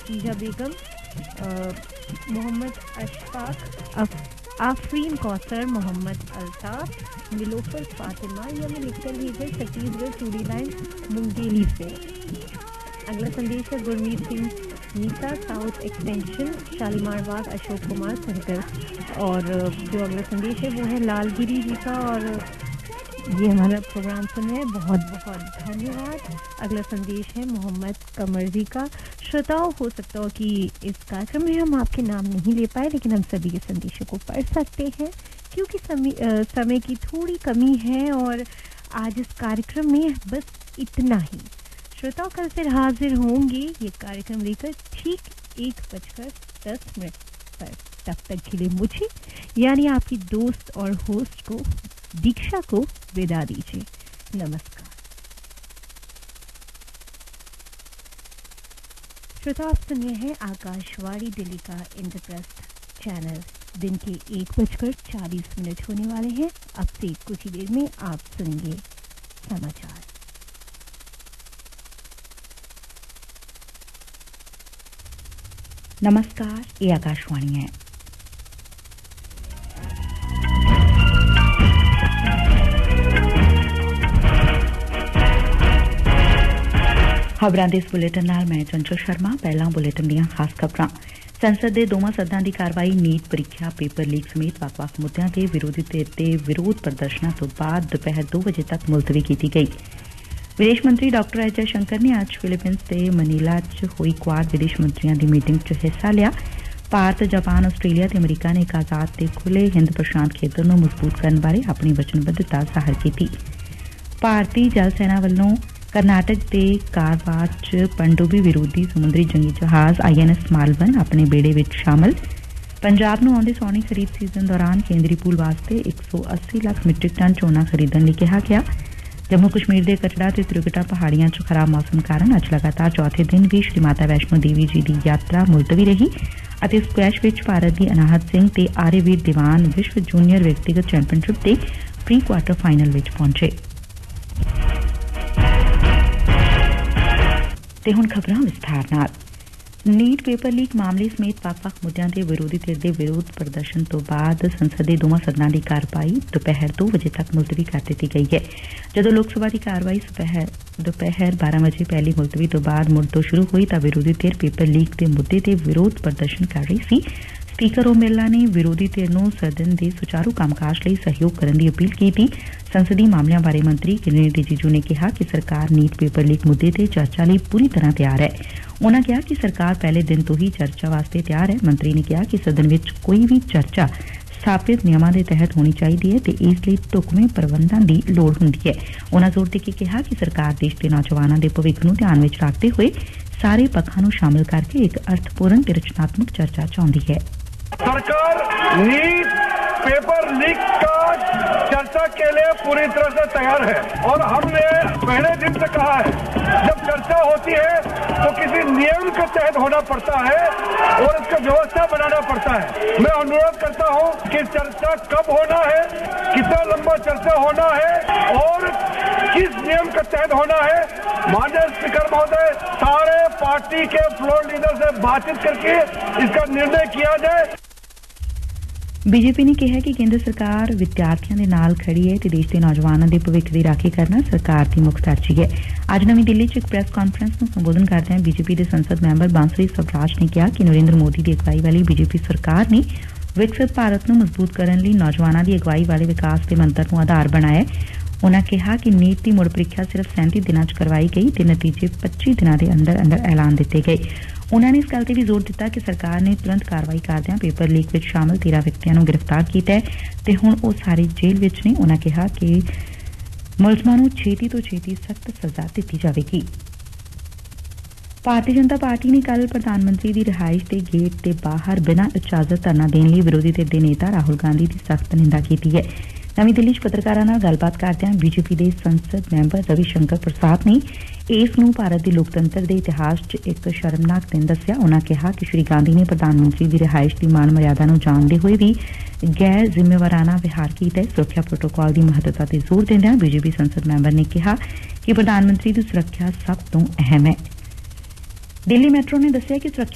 हफीजा बेगम, मोहम्मद अशफाक, आफरीन कौसर, मोहम्मद अल्ताफ, निलोफर फातिमा। ये हमें लिखकर भेजे छत्तीसगढ़ चूड़ी लाइन मुंगेली से। अगला संदेश है गुरमीत सिंह नीता, साउथ एक्सटेंशन, शालीमार बाग, अशोक कुमार सहकर। और जो अगला संदेश है वो है लालगिरी जी का, और ये हमारा प्रोग्राम सुन रहे हैं, बहुत बहुत धन्यवाद। अगला संदेश है मोहम्मद कमर जी का। श्रोताओं, हो सकता हो कि इस कार्यक्रम में हम आपके नाम नहीं ले पाए, लेकिन हम सभी के संदेशों को पढ़ सकते हैं क्योंकि समय की थोड़ी कमी है। और आज इस कार्यक्रम में बस इतना ही। श्रोताओं, कल फिर हाजिर होंगे ये कार्यक्रम लेकर ठीक 1:10 पर। तब तक के लिए मुझे यानी आपकी दोस्त और होस्ट को दीक्षा को विदा दीजिए। नमस्कार। श्रोता, आप सुन रहे हैं आकाशवाणी दिल्ली का इंद्रप्रस्थ चैनल। दिन के 1:40 होने वाले हैं। अब से कुछ ही देर में आप सुनेंगे समाचार। नमस्कार, ये आकाशवाणी है। खबरां दे इस बुलेटिन नाल मैं चंचल शर्मा। पहला बुलेटिन दीयां खास खबरां। संसद दे दोवां सदनां दी कार्रवाई नीट प्रीखिया, पेपर लीक समेत वक्-वक् मुद्दिआं ते विरोधी धिर दे विरोध प्रदर्शनां तो बाद दोपहर 2 बजे तक मुलतवी कीती गई। विदेश मंत्री डॉक्टर एस जयशंकर ने अज फिलीपींस ते मनीला च होई क्वाड विदेश मंत्रियों की मीटिंग च हिस्सा लिया। भारत, जापान, आस्ट्रेलिया ते अमरीका ने एक आजाद ते खुले हिंद प्रशांत खेतर नूं मजबूत करने बारे अपनी वचनबद्धता जाहिर की। भारतीय जल सेना वालों कर्नाटक के कारवार च पनडुब्बी विरोधी समुद्री जंगी जहाज INS मालवन अपने बेड़े विच शामिल। पंजाब नूं आउंदे सौणी खरीद सीजन दौरान केंद्री पूल वास्ते 180 लाख मीट्रिक टन झोना खरीदण लई कहा गया। जम्मू कश्मीर के कटड़ा ते त्रिकुटा पहाड़ियां च खराब मौसम कारण अज लगातार चौथे दिन भी श्री माता वैष्णो देवी जी की यात्रा मुलतवी रही। स्क्वैश विच भारत की अनाहत सिंह ते आर्यवीर दीवान विश्व जूनियर व्यक्तिगत चैंपीयनशिप के प्री क्वार्टर फाइनल विच पहुंचे। ते हुण खबरां विस्तार नाल। नीट पेपर लीक मामले समेत वक्-वक् मुद्दिआं ते विरोधी धिर दे विरोध प्रदर्शन तो बाद संसद दे दोवां सदनां दी कार्रवाई दोपहर 2 बजे तक मुलतवी कर दित्ती गई है। जदों लोक सभा की कार्रवाई दोपहर 12 बजे पहली मुलतवी तो बाद मुड़ तो शुरू हुई तां विरोधी धिर पेपर लीक के मुद्दे ते विरोध प्रदर्शन कर रही सी। स्पीकर ओम बिरला ने विरोधी धिर नूं सदन के सुचारू कामकाज लई सहयोग करने की अपील की। संसदीय मामलों बारे मंत्री किरेन रिजिजू ने कहा कि सरकार नीट पेपर लीक मुद्दे ते चर्चा लई पूरी तरह तैयार है। उन्होंने कहा कि सरकार पहले दिन तो ही चर्चा वास्ते तैयार है। मंत्री ने कहा कि सदन विच कोई भी चर्चा स्थापित नियमां दे तहत होनी चाहिए है ते इस लई ढुकवें प्रबंधां दी लोड़ हुंदी है। उन्होंने जोर दे के कहा कि सरकार देश के नौजवानों के भविख नूं ध्यान विच रखते हुए सारे पक्षां नूं शामिल करके एक अर्थपूर्ण ते रचनात्मक चर्चा चाहुंदी है। सरकार नीट पेपर लीक का चर्चा के लिए पूरी तरह से तैयार है और हमने पहले दिन से कहा है जब चर्चा होती है तो किसी नियम के तहत होना पड़ता है और इसका व्यवस्था बनाना पड़ता है। मैं अनुरोध करता हूं कि चर्चा कब होना है, कितना लंबा चर्चा होना है और किस नियम के तहत होना है। माननीय स्पीकर महोदय, सारे पार्टी के फ्लोर लीडर से बातचीत करके इसका निर्णय किया जाए। बीजेपी ने कहा कि केंद्र सरकार विद्यार्थियों के नाल खड़ी है ते देश के नौजवानों के भविख की राखी करना सरकार की मुख तरजीह है। आज नवी दिल्ली च एक प्रेस कॉन्फ्रेंस में संबोधन करते बीजेपी के संसद मैंबर बांसुरी स्वराज ने कहा कि नरेंद्र मोदी की अगवाई वाली बीजेपी सरकार ने विकसित भारत को मजबूत करने लई नौजवानों की अगवाई वाले विकास के मंत्र को आधार बनाया है। उन्होंने कहा कि नीट की मुड़ प्रीखिया सिर्फ 37 दिनों करवाई गई ते नतीजे 25 दिनों के अंदर अंदर ऐलान दिते गए। उन्होंने इस गल ते भी जोर दिता कि सरकार ने तुरंत कार्रवाई करदिआं पेपर लीक विच शामिल 13 व्यक्तियों को गिरफ्तार किया है ते हुण वो सारे जेल विच ने। उन्होंने कहा कि मुलजमां नूं छेती तो छेती सख्त सज़ा दित्ती जावेगी। भारतीय जनता पार्टी ने कल प्रधानमंत्री की रिहाइश के गेट के बाहर बिना इजाजत धरना देने लिए विरोधी धिर के नेता राहुल गांधी की सख्त निंदा की है। नवी दिल्ली च पत्रकारां नाल गलबात करदिआं बीजेपी के संसद मैंबर रविशंकर प्रसाद ने इस नूं भारत के लोकतंत्र के इतिहास च एक शर्मनाक दिन दस्सिया। उन्होंने कहा कि श्री गांधी ने प्रधानमंत्री की रिहाइश की मान मर्यादा नूं जानते हुए भी गैर जिम्मेवाराना विहार किया। सुरक्षा प्रोटोकॉल की महत्ता ते जोर दिंदिआं बीजेपी संसद मैंबर ने कहा कि प्रधानमंत्री की सुरक्षा सब तो अहम है। दिल्ली मैट्रो ने दस्सिया कि सुरक्षा